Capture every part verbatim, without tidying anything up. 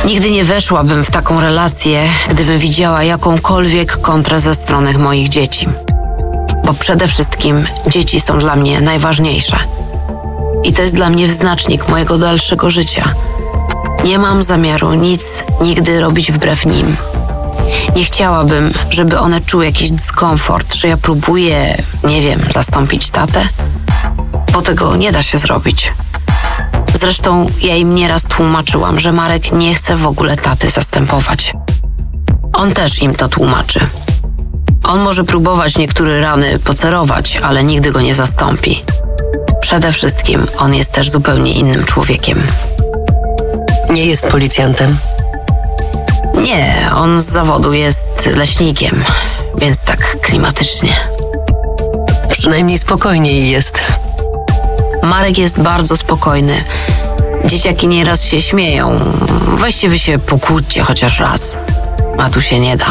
Nigdy nie weszłabym w taką relację, gdybym widziała jakąkolwiek kontrę ze strony moich dzieci. Bo przede wszystkim dzieci są dla mnie najważniejsze. I to jest dla mnie wyznacznik mojego dalszego życia. Nie mam zamiaru nic nigdy robić wbrew nim. Nie chciałabym, żeby one czuły jakiś dyskomfort, że ja próbuję, nie wiem, zastąpić tatę, bo tego nie da się zrobić. Zresztą ja im nieraz tłumaczyłam, że Marek nie chce w ogóle taty zastępować. On też im to tłumaczy. On może próbować niektóre rany pocerować, ale nigdy go nie zastąpi. Przede wszystkim on jest też zupełnie innym człowiekiem. Nie jest policjantem? Nie, on z zawodu jest leśnikiem, więc tak klimatycznie. Przynajmniej spokojniej jest. Marek jest bardzo spokojny. Dzieciaki nieraz się śmieją. Weźcie wy się pokłóćcie chociaż raz. A tu się nie da.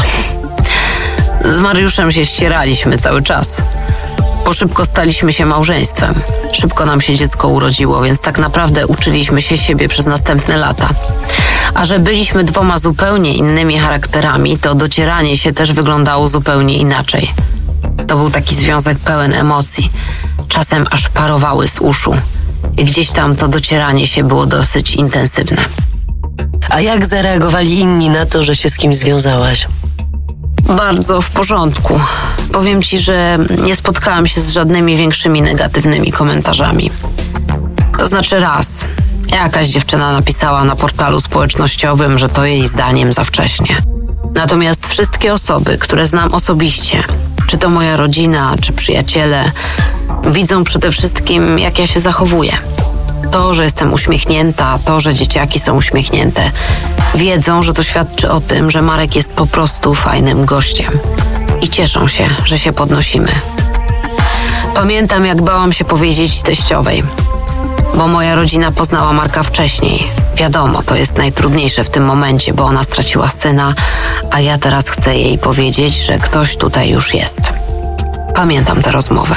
Z Mariuszem się ścieraliśmy cały czas. Bo szybko staliśmy się małżeństwem. Szybko nam się dziecko urodziło, więc tak naprawdę uczyliśmy się siebie przez następne lata. A że byliśmy dwoma zupełnie innymi charakterami, to docieranie się też wyglądało zupełnie inaczej. To był taki związek pełen emocji. Czasem aż parowały z uszu. I gdzieś tam to docieranie się było dosyć intensywne. A jak zareagowali inni na to, że się z kimś związałaś? Bardzo w porządku. Powiem ci, że nie spotkałam się z żadnymi większymi negatywnymi komentarzami. To znaczy raz. Jakaś dziewczyna napisała na portalu społecznościowym, że to jej zdaniem za wcześnie. Natomiast wszystkie osoby, które znam osobiście, czy to moja rodzina, czy przyjaciele, widzą przede wszystkim, jak ja się zachowuję. To, że jestem uśmiechnięta, to, że dzieciaki są uśmiechnięte, wiedzą, że to świadczy o tym, że Marek jest po prostu fajnym gościem. I cieszą się, że się podnosimy. Pamiętam, jak bałam się powiedzieć teściowej, bo moja rodzina poznała Marka wcześniej. Wiadomo, to jest najtrudniejsze w tym momencie, bo ona straciła syna, a ja teraz chcę jej powiedzieć, że ktoś tutaj już jest. Pamiętam tę rozmowę.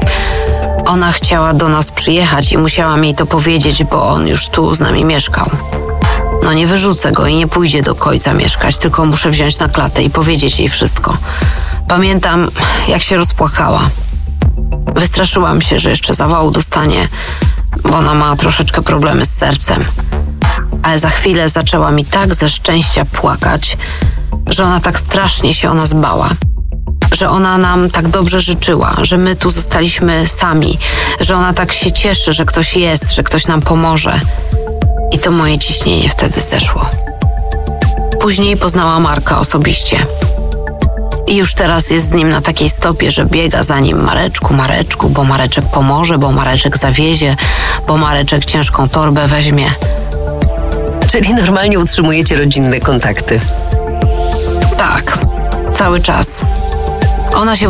Ona chciała do nas przyjechać i musiałam jej to powiedzieć, bo on już tu z nami mieszkał. No nie wyrzucę go i nie pójdzie do końca mieszkać, tylko muszę wziąć na klatę i powiedzieć jej wszystko. Pamiętam, jak się rozpłakała. Wystraszyłam się, że jeszcze zawału dostanie, bo ona ma troszeczkę problemy z sercem. Ale za chwilę zaczęła mi tak ze szczęścia płakać, że ona tak strasznie się o nas bała. Że ona nam tak dobrze życzyła, że my tu zostaliśmy sami, że ona tak się cieszy, że ktoś jest, że ktoś nam pomoże. I to moje ciśnienie wtedy zeszło. Później poznała Marka osobiście. I już teraz jest z nim na takiej stopie, że biega za nim Mareczku, Mareczku, bo Mareczek pomoże, bo Mareczek zawiezie, bo Mareczek ciężką torbę weźmie. Czyli normalnie utrzymujecie rodzinne kontakty? Tak, cały czas. Ona się